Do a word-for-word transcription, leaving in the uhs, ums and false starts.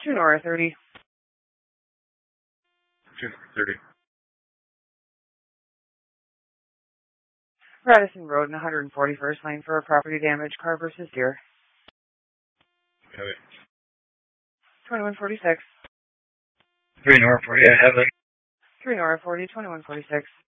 two Nora thirty. two thirty. Radisson Road and one forty-first Lane for a property damage, car versus deer. Have it. twenty-one forty-six. three Nora forty, I have it. three Nora forty, twenty-one forty-six.